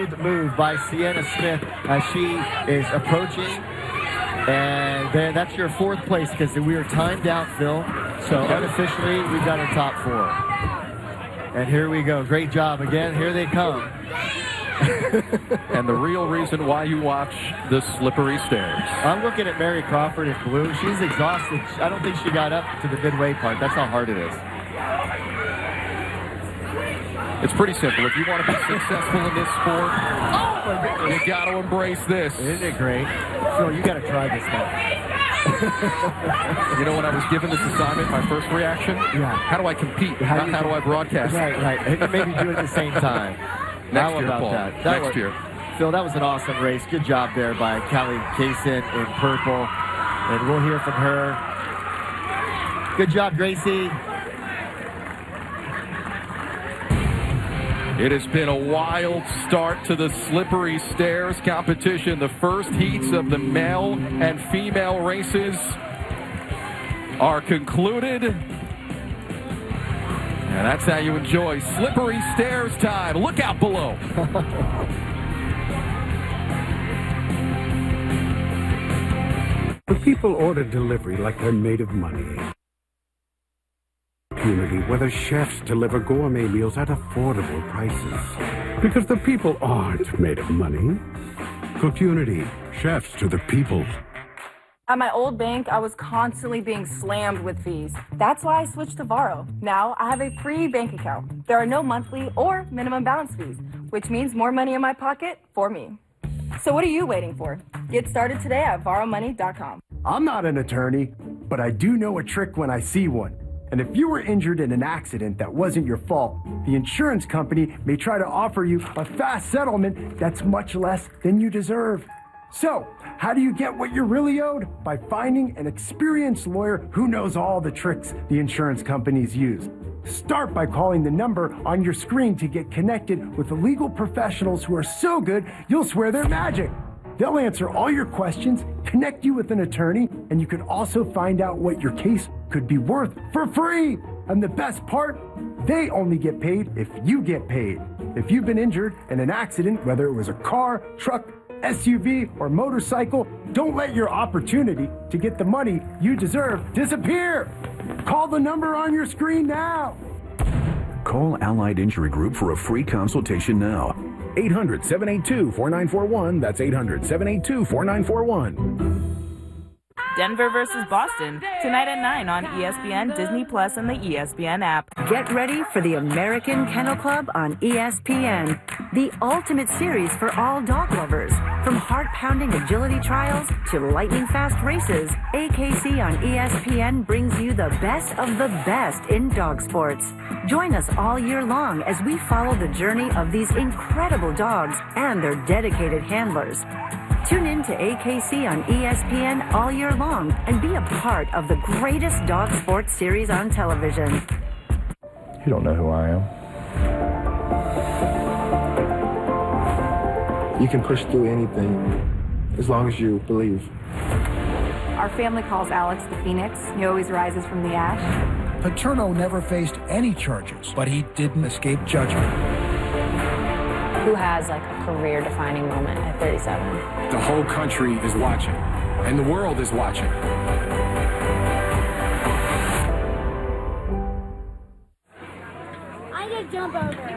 smooth move by Sienna Smith as she is approaching. And there, that's your fourth place because we are timed out, Phil. So unofficially, we've got our top four. And here we go. Great job again. Here they come. And the real reason why you watch the Slippery Stairs. I'm looking at Mary Crawford in blue. She's exhausted. I don't think she got up to the midway part. That's how hard it is. It's pretty simple. If you want to be successful in this sport, you got to embrace this. Isn't it great? Phil, you got to try this stuff. You know, when I was given this assignment, my first reaction? Yeah. How do I compete? How do I broadcast? Right. And maybe do it at the same time. Next year, Paul. Next year. Phil, that was an awesome race. Good job there by Callie Kaysen in purple. And we'll hear from her. Good job, Gracie. It has been a wild start to the Slippery Stairs competition. The first heats of the male and female races are concluded. And that's how you enjoy Slippery Stairs time. Look out below. The people order delivery like they're made of money. Community where the chefs deliver gourmet meals at affordable prices. Because the people aren't made of money. Community, chefs to the people. At my old bank, I was constantly being slammed with fees. That's why I switched to Varo. Now I have a free bank account. There are no monthly or minimum balance fees, which means more money in my pocket for me. So what are you waiting for? Get started today at VaroMoney.com. I'm not an attorney, but I do know a trick when I see one. And if you were injured in an accident that wasn't your fault, the insurance company may try to offer you a fast settlement that's much less than you deserve. So, how do you get what you're really owed? By finding an experienced lawyer who knows all the tricks the insurance companies use. Start by calling the number on your screen to get connected with the legal professionals who are so good you'll swear they're magic. They'll answer all your questions, connect you with an attorney, and you can also find out what your case could be worth for free. And the best part, they only get paid if you get paid. If you've been injured in an accident, whether it was a car, truck, SUV, or motorcycle, don't let your opportunity to get the money you deserve disappear. Call the number on your screen now. Call Allied Injury Group for a free consultation now. 800-782-4941. That's 800-782-4941. Denver versus Boston, tonight at 9 on ESPN, Disney Plus, and the ESPN app. Get ready for the American Kennel Club on ESPN, the ultimate series for all dog lovers. From heart-pounding agility trials to lightning-fast races, AKC on ESPN brings you the best of the best in dog sports. Join us all year long as we follow the journey of these incredible dogs and their dedicated handlers. Tune in to AKC on ESPN all year long and be a part of the greatest dog sports series on television. You don't know who I am. You can push through anything as long as you believe. Our family calls Alex the Phoenix. He always rises from the ash. Paterno never faced any charges, but he didn't escape judgment. Who has like a career-defining moment at 37? The whole country is watching, and the world is watching. I get jump over.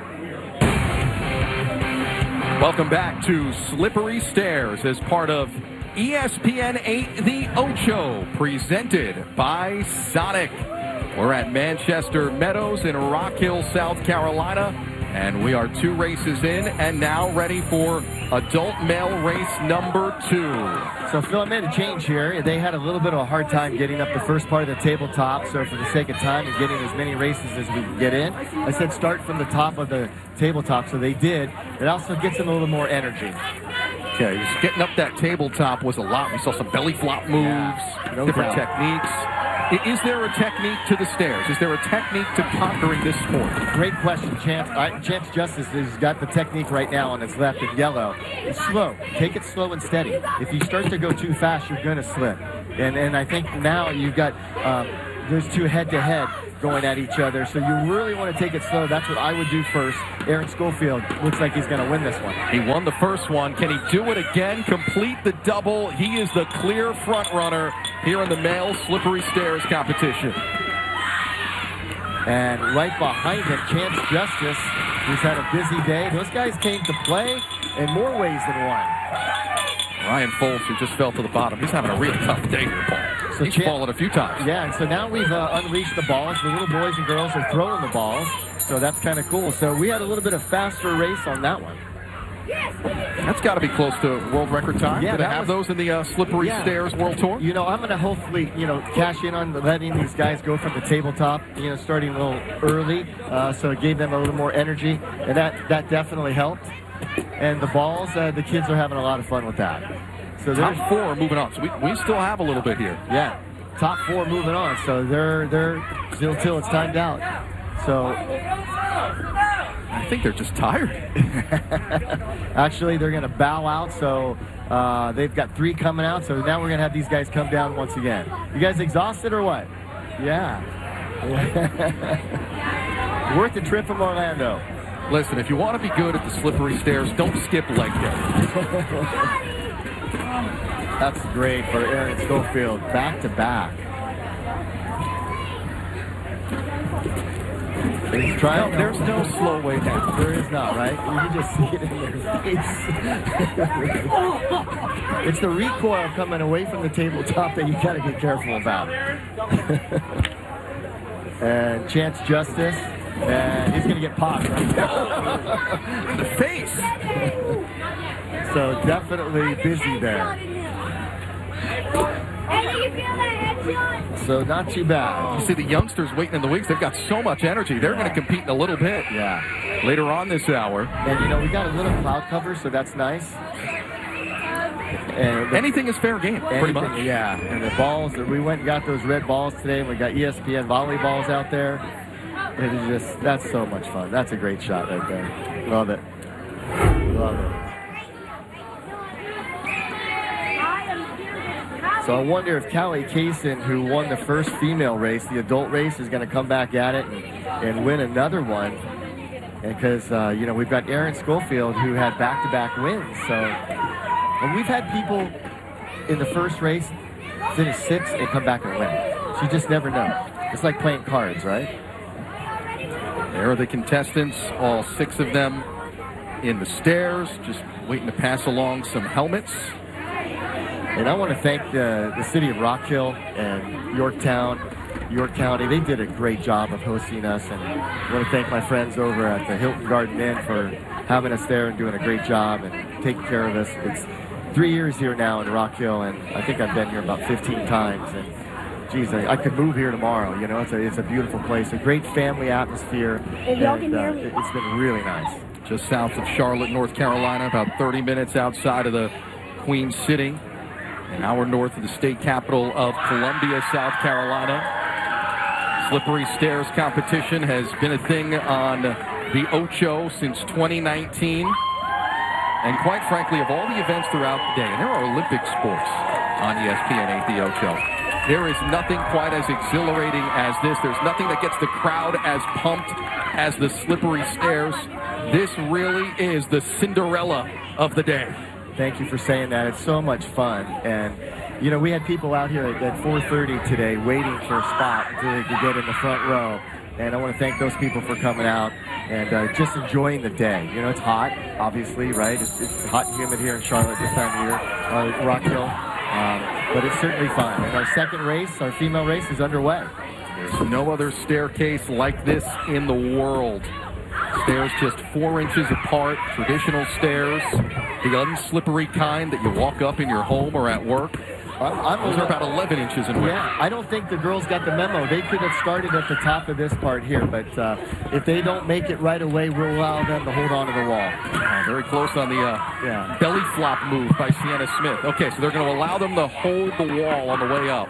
Welcome back to Slippery Stairs as part of ESPN 8 The Ocho, presented by Sonic. We're at Manchester Meadows in Rock Hill, South Carolina. And we are 2 races in and now ready for adult male race number 2. So Phil made a change here. They had a little bit of a hard time getting up the first part of the tabletop. So for the sake of time and getting as many races as we can get in, I said start from the top of the tabletop. So they did. It also gets them a little more energy. Okay, just getting up that tabletop was a lot. We saw some belly flop moves, different techniques. Is there a technique to the stairs? Is there a technique to conquering this sport? Great question, Chance. Chance Justice has got the technique right now on his left in yellow. It's slow. Take it slow and steady. If you start to go too fast, you're going to slip. And I think now you've got those two head-to-head. going at each other, so you really want to take it slow. That's what I would do first. Aaron Schofield looks like he's going to win this one. He won the first one. Can he do it again? Complete the double. He is the clear front runner here in the male slippery stairs competition. And right behind him, Chance Justice, who's had a busy day. Those guys came to play in more ways than one. Ryan Foles, who just fell to the bottom. He's having a really tough day here, Paul. So he's fallen a few times. Yeah, and so now we've unleashed the balls. The little boys and girls are throwing the balls. So that's kind of cool. So we had a little bit of faster race on that one. That's got to be close to world record time. Yeah, Did they have those in the Slippery Stairs World Tour? You know, I'm going to hopefully, cash in on letting these guys go from the tabletop, starting a little early. So it gave them a little more energy. And that definitely helped. And the balls, the kids are having a lot of fun with that. So top 4 moving on. So we still have a little bit here. Yeah, top 4 moving on. So they're still till it's timed out. So I think they're just tired. Actually, they're going to bow out. So they've got 3 coming out. So now we're going to have these guys come down once again. You guys exhausted or what? Yeah. Worth the trip from Orlando. Listen, if you want to be good at the slippery stairs, don't skip leg day. That's great for Aaron Schofield. Back to back. He's trying. No, there's no slow way down. There is not, right? You can just see it in their face. It's the recoil coming away from the tabletop that you got to be careful about. And Chance Justice. And he's going to get popped right now. In the face. So definitely busy there. So not too bad. You see the youngsters waiting in the wings. They've got so much energy. They're going to compete in a little bit. Yeah. Later on this hour. And, we got a little cloud cover, so that's nice. And anything is fair game, pretty much. Yeah. And the balls, we went and got those red balls today. And we got ESPN volleyballs out there. It is just, that's so much fun. That's a great shot right there. Love it. Love it. So I wonder if Callie Kaysen, who won the first female race, the adult race, is going to come back at it and win another one. Because, we've got Aaron Schofield, who had back-to-back wins. So, and we've had people in the first race finish 6th and come back and win. So you just never know. It's like playing cards, right? There are the contestants, all 6 of them in the stairs, just waiting to pass along some helmets. And I want to thank the city of Rock Hill and York County. They did a great job of hosting us. And I want to thank my friends over at the Hilton Garden Inn for having us there and doing a great job and taking care of us. It's 3 years here now in Rock Hill, and I think I've been here about 15 times. And geez, I could move here tomorrow. It's a beautiful place, a great family atmosphere. If y'all can hear me. It's been really nice. Just south of Charlotte, North Carolina, about 30 minutes outside of the Queen City, an hour north of the state capital of Columbia, South Carolina. Slippery stairs competition has been a thing on the Ocho since 2019. And quite frankly, of all the events throughout the day, and there are Olympic sports on ESPN 8 The Ocho, there is nothing quite as exhilarating as this. There's nothing that gets the crowd as pumped as the slippery stairs. This really is the Cinderella of the day. Thank you for saying that. It's so much fun. And, we had people out here at 4:30 today waiting for a spot to get in the front row. And I want to thank those people for coming out and just enjoying the day. It's hot, obviously, right? It's hot and humid here in Charlotte this time of year, Rock Hill. But it's certainly fun. And our second race, our female race, is underway. There's no other staircase like this in the world. Stairs just 4 inches apart, traditional stairs, the unslippery kind that you walk up in your home or at work. Those are about 11 inches in width. Yeah, I don't think the girls got the memo. They could have started at the top of this part here, but if they don't make it right away, we'll allow them to hold on to the wall. Very close on the belly flop move by Sienna Smith. Okay, so they're going to allow them to hold the wall on the way up.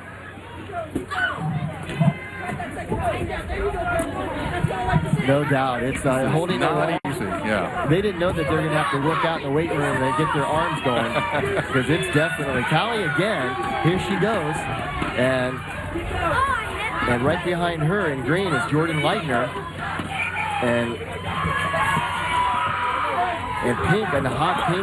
No doubt. It's holding not the easy. Yeah. They didn't know that they're going to have to work out in the weight room and get their arms going because it's definitely Callie again. Here she goes, and And right behind her in green is Jordan Leitner. And pink, and the hot pink